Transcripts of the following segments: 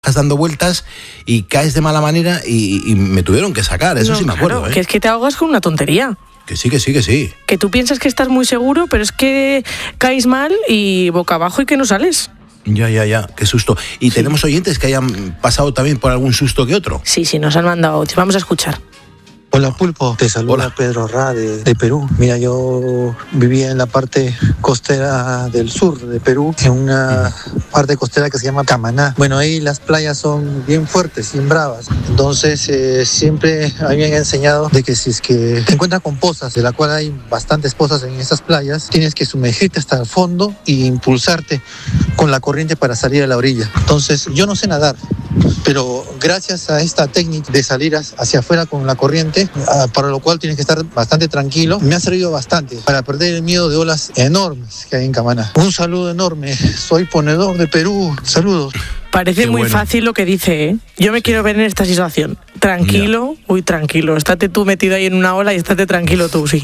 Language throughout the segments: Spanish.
estás dando vueltas y caes de mala manera y me tuvieron que sacar, eso no, sí me acuerdo. Claro, que es que te ahogas con una tontería. Que sí. Que tú piensas que estás muy seguro, pero es que caes mal y boca abajo y que no sales. Ya, qué susto. ¿Y tenemos oyentes que hayan pasado también por algún susto que otro? Sí, nos han mandado audios. Vamos a escuchar. Hola Pulpo, te saluda Pedro Ra de Perú. Mira, yo vivía en la parte costera del sur de Perú, en una parte costera que se llama Camaná. Bueno, ahí las playas son bien fuertes, bien bravas. Entonces siempre a mí me han enseñado de que si es que te encuentras con pozas, de la cual hay bastantes pozas en esas playas, tienes que sumergirte hasta el fondo e impulsarte con la corriente para salir a la orilla. Entonces yo no sé nadar, pero gracias a esta técnica de salir hacia afuera con la corriente, para lo cual tienes que estar bastante tranquilo, me ha servido bastante para perder el miedo de olas enormes que hay en Camaná. Un saludo enorme, soy ponedor de Perú, saludos. Parece muy fácil lo que dice, ¿eh? Yo me quiero ver en esta situación. Tranquilo, tranquilo. Estate tú metido ahí en una ola y estate tranquilo tú, sí.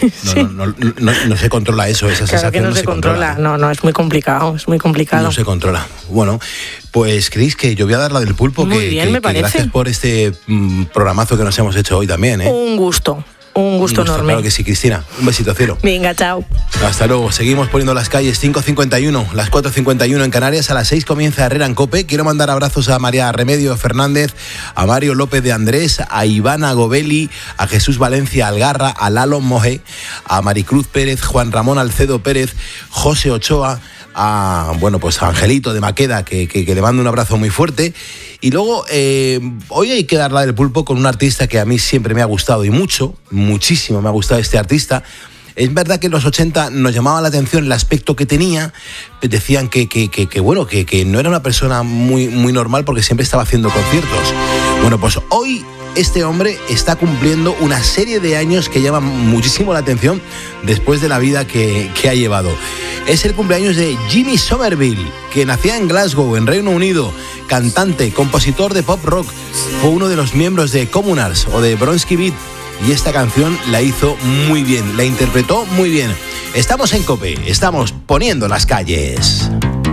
No se controla eso, esa sensación. Claro que no se controla. No, es muy complicado, No se controla. Bueno, pues Cris, que yo voy a dar la del pulpo. Muy bien, me parece. Gracias por este programazo que nos hemos hecho hoy también, ¿eh? Un gusto enorme. Claro que sí, Cristina. Un besito, cielo. Venga, chao. Hasta luego. Seguimos poniendo las calles. 5:51, las 4:51 en Canarias. A las 6 comienza Herrera en COPE. Quiero mandar abrazos a María Remedio Fernández, a Mario López de Andrés, a Ivana Gobelli, a Jesús Valencia Algarra, a Lalo Moje, a Maricruz Pérez, Juan Ramón Alcedo Pérez, José Ochoa, a Angelito de Maqueda, que le mando un abrazo muy fuerte. Y luego, hoy hay que darla del pulpo con un artista que a mí siempre me ha gustado y muchísimo me ha gustado este artista. Es verdad que en los 80 nos llamaba la atención el aspecto que tenía. Decían que no era una persona muy normal porque siempre estaba haciendo conciertos. Bueno, pues hoy este hombre está cumpliendo una serie de años que llaman muchísimo la atención después de la vida que ha llevado. Es el cumpleaños de Jimmy Somerville, que nacía en Glasgow, en Reino Unido, cantante, compositor de pop rock. Fue uno de los miembros de Communards o de Bronski Beat. Y esta canción la hizo muy bien, la interpretó muy bien. Estamos en COPE, estamos poniendo las calles.